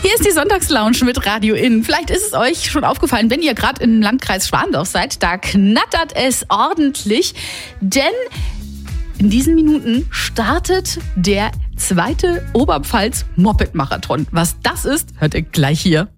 Hier ist die Sonntagslounge mit Radio Inn. Vielleicht ist es euch schon aufgefallen, wenn ihr gerade im Landkreis Schwandorf seid, da knattert es ordentlich, denn in diesen Minuten startet der 2. Oberpfalz Moped-Marathon. Was das ist, hört ihr gleich hier.